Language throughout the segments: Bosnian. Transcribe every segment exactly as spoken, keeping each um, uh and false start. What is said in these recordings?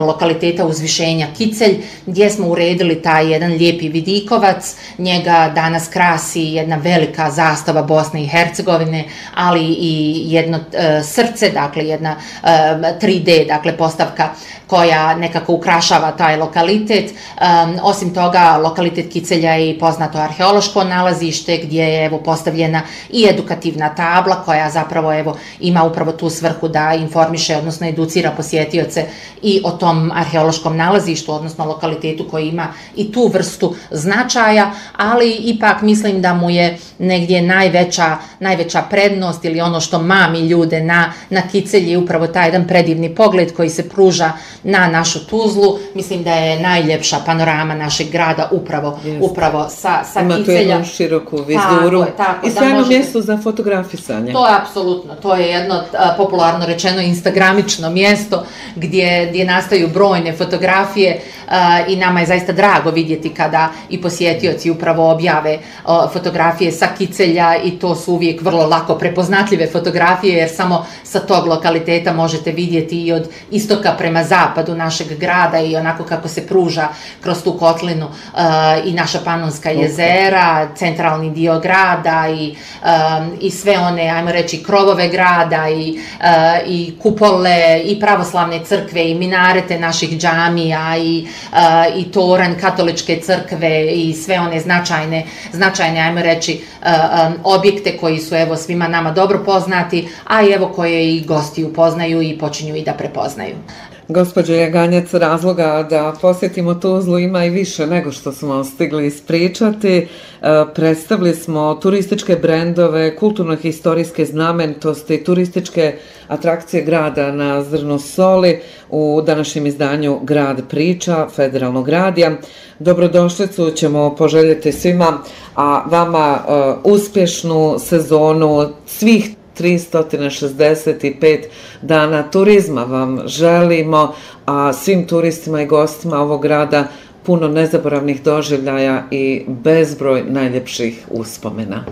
lokaliteta uzvišenja Kicelj, gdje smo uredili taj jedan lijepi vidikovac. Njega danas krasi jedna velika zastava Bosne i Hercegovine, ali i jedno e, srce, dakle jedna e, tri D, dakle postavka koja nekako ukrašava taj lokalitet. Um, osim toga, lokalitet Kicelja je i poznato arheološko nalazište gdje je evo postavljena i edukativna tabla koja zapravo evo ima upravo tu svrhu da informiše, odnosno educira posjetioce i o tom arheološkom nalazištu, odnosno lokalitetu koji ima i tu vrstu značaja, ali ipak mislim da mu je negdje najveća, najveća prednost ili ono što mami ljude na, na Kicelj je upravo taj jedan predivni pogled koji se pruža na našu Tuzlu. Mislim da je najljepša panorama našeg grada upravo, upravo sa, sa ima Kicelja. Ima tu jednu široku vizuru tako, tako, i sjajno možete... mjesto za fotografisanje. To je apsolutno, to je jedno a, popularno rečeno instagramično mjesto gdje, gdje nastaju brojne fotografije a, i nama je zaista drago vidjeti kada i posjetioci upravo objave a, fotografije sa Kicelja i to su uvijek vrlo lako prepoznatljive fotografije jer samo sa tog lokaliteta možete vidjeti i od istoka prema zapadu našeg grada i onako kako se pruža kroz tu kotlinu uh, i naša Panonska jezera, centralni dio grada i, um, i sve one, ajmo reći, krovove grada i, uh, i kupole i pravoslavne crkve i minarete naših džamija i, uh, i toranj katoličke crkve i sve one značajne, značajne ajmo reći, uh, um, objekte koji su evo svima nama dobro poznati, a i evo koje i gosti upoznaju i počinju i da prepoznaju. Gospođo Jaganjac, razloga da posjetimo Tuzlu ima i više nego što smo stigli ispričati. Predstavili smo turističke brendove, kulturno-historijske znamenitosti, turističke atrakcije grada na zrnu soli u današnjem izdanju Grad priča Federalnog radija. Dobrodošlicu ćemo poželjeti svima, a vama uh, uspješnu sezonu svih tristo šezdeset pet dana turizma vam želimo, a svim turistima i gostima ovog grada puno nezaboravnih doživljaja i bezbroj najljepših uspomena.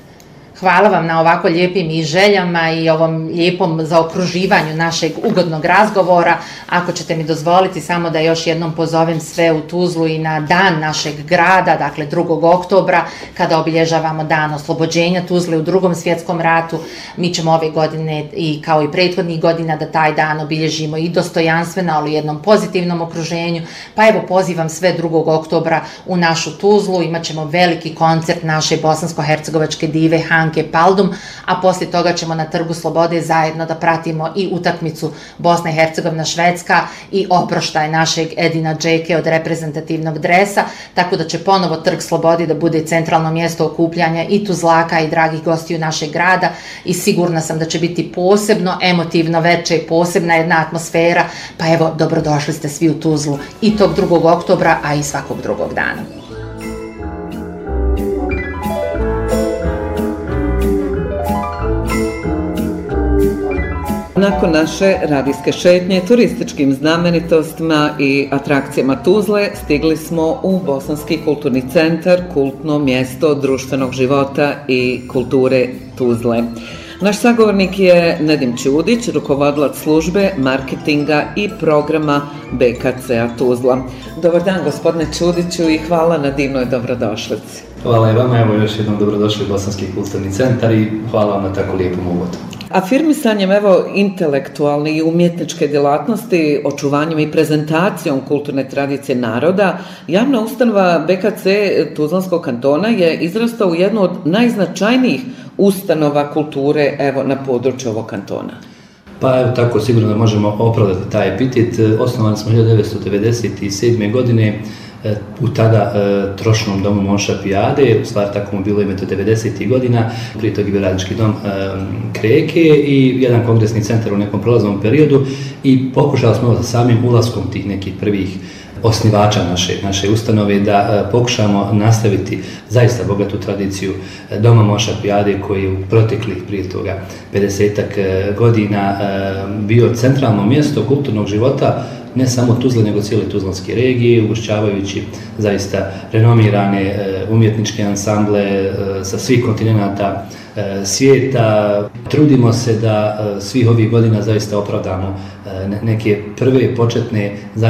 Hvala vam na ovako lijepim i željama i ovom lijepom zaokruživanju našeg ugodnog razgovora. Ako ćete mi dozvoliti samo da još jednom pozovem sve u Tuzlu i na dan našeg grada, dakle drugog oktobra, kada obilježavamo dan oslobođenja Tuzle u drugom svjetskom ratu. Mi ćemo ove godine i kao i prethodnih godina da taj dan obilježimo i dostojanstveno, ali u jednom pozitivnom okruženju. Pa evo pozivam sve drugog oktobra u našu Tuzlu. Imaćemo veliki koncert naše bosansko-hercegovačke dive Hanke Paldum, a poslije toga ćemo na Trgu Slobode zajedno da pratimo i utakmicu Bosna i Hercegovina Švedska i oproštaj našeg Edina Džeke od reprezentativnog dresa, tako da će ponovo Trg Slobode da bude centralno mjesto okupljanja i Tuzlaka i dragih gostiju našeg grada i sigurna sam da će biti posebno emotivno veče i posebna jedna atmosfera, pa evo dobrodošli ste svi u Tuzlu i tog drugog oktobra, a i svakog drugog dana. Nakon naše radijske šetnje turističkim znamenitostima i atrakcijama Tuzle stigli smo u Bosanski kulturni centar, kultno mjesto društvenog života i kulture Tuzle. Naš sagovornik je Nedim Ćudić, rukovodilac službe, marketinga i programa B K C-a Tuzla. Dobar dan, gospodine Ćudiću, i hvala na divnoj dobrodošlici. Hvala i vama, evo još jednom dobrodošli u Bosanski kulturni centar i hvala vam na tako lijepom uvodu. Afirmisanjem evo intelektualne i umjetničke djelatnosti, očuvanjem i prezentacijom kulturne tradicije naroda, javna ustanova B K C Tuzlanskog kantona je izrastao u jednu od najznačajnijih ustanova kulture evo na području ovog kantona. Pa evo tako sigurno da možemo opravdati taj epitet. Osnovani smo hiljadu devetsto devedeset sedme. godine u tada e, trošnom domu Monša Pijade, u stvari tako mu bilo ime do devedesetih godina, prije tog je bio radnički dom e, Kreke i jedan kongresni centar u nekom prolaznom periodu i pokušali smo sa samim ulaskom tih nekih prvih osnivača naše, naše ustanove da e, pokušamo nastaviti zaista bogatu tradiciju e, doma Monša Pijade koji je u proteklih prije toga pedesetak e, godina e, bio centralno mjesto kulturnog života ne samo Tuzle, nego cijele tuzlanske regije, ugošćavajući zaista renomirane e, umjetničke ansamble e, sa svih kontinenta svijeta. Trudimo se da svih ovih godina zaista opravdamo neke prve početne